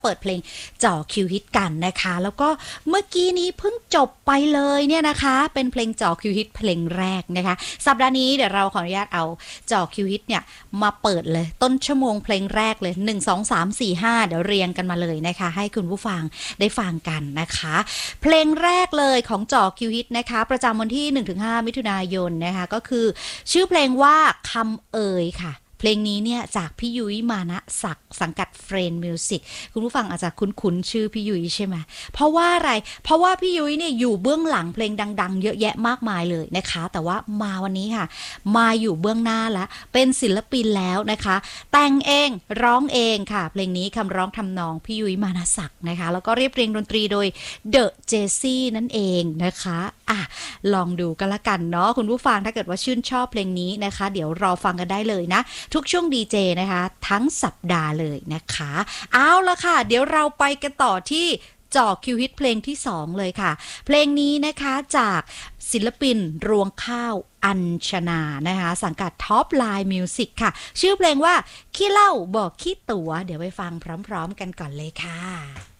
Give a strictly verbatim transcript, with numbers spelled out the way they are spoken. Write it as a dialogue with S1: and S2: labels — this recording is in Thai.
S1: เปิดเพลงจ่อคิวฮิตกันนะคะแล้วก็เมื่อกี้นี้เพิ่งจบไปเลยเนี่ยนะคะเป็นเพลงจ่อคิวฮิตเพลงแรกนะคะสัปดาห์นี้เดี๋ยวเราขออนุญาตเอาจ่อคิวฮิตเนี่ยมาเปิดเลยต้นชั่วโมงเพลงแรกเลยหนึ่ง สอง สาม สี่ ห้าเดี๋ยวเรียงกันมาเลยนะคะให้คุณผู้ฟังได้ฟังกันนะคะเพลงแรกเลยของจ่อคิวฮิตนะคะประจำวันที่ หนึ่งถึงห้า มิถุนายนนะคะก็คือชื่อเพลงว่าคำเอ่ยค่ะเพลงนี้เนี่ยจากพี่ยุ้ยมานะศักดิ์สังกัดเฟรนด์มิวสิกคุณผู้ฟังอาจจะคุ้นๆชื่อพี่ยุ้ยใช่ไหมเพราะว่าอะไรเพราะว่าพี่ยุ้ยเนี่ยอยู่เบื้องหลังเพลงดังๆเยอะแยะมากมายเลยนะคะแต่ว่ามาวันนี้ค่ะมาอยู่เบื้องหน้าแล้วเป็นศิลปินแล้วนะคะแต่งเองร้องเองค่ะเพลงนี้คำร้องทำนองพี่ยุ้ยมานะศักดิ์นะคะแล้วก็เรียบเรียงดนตรีโดยเดอะเจซี่นั่นเองนะคะอ่ะลองดูกันละกันเนาะคุณผู้ฟังถ้าเกิดว่าชื่นชอบเพลงนี้นะคะเดี๋ยวรอฟังกันได้เลยนะทุกช่วงดีเจนะคะทั้งสัปดาห์เลยนะคะเอาละค่ะเดี๋ยวเราไปกันต่อที่จ่อคิวฮิตเพลงที่สองเลยค่ะเพลงนี้นะคะจากศิลปินรวงข้าวอัญชนานะคะสังกัดท็อปไลน์มิวสิกค่ะชื่อเพลงว่าขี้เหล้าบอกขี้ตั๋วเดี๋ยวไปฟังพร้อมๆกันก่อนเลยค่ะ